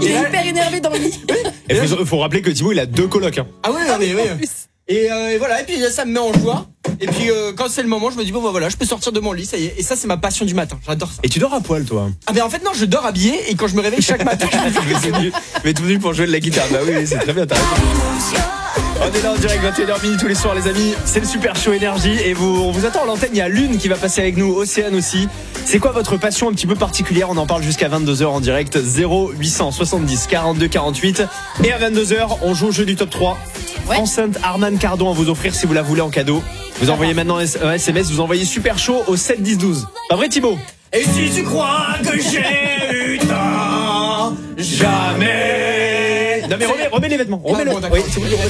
Il est hyper énervé dans le lit. Et faut rappeler que Thibaut il a 2 colocs. Hein. Ah oui, oui. Et voilà, et puis ça me met en joie. Et puis quand c'est le moment, je me dis bon bah voilà, je peux sortir de mon lit, ça y est. Et ça c'est ma passion du matin, j'adore ça. Et tu dors à poil toi? Ah mais en fait non, je dors habillé et quand je me réveille chaque matin, je me dis que c'est bon. Mais tout venu pour jouer de la guitare. Bah oui, c'est très bien, t'as raison. On est là en direct 21h tous les soirs les amis. C'est le Super Show Énergie et on vous attend à l'antenne. Il y a Lune qui va passer avec nous, Océane aussi. C'est quoi votre passion un petit peu particulière? On en parle jusqu'à 22h en direct. 0870 42 48. Et à 22h on joue au jeu du top 3. Ouais. Enceinte Harman Kardon à vous offrir si vous la voulez en cadeau. Vous envoyez maintenant un SMS, vous envoyez Super Show au 7 10 12. Pas vrai Thibaut? Et si tu crois que j'ai eu tort, jamais. Non mais remets les vêtements. Ah, bon, d'accord. Oui,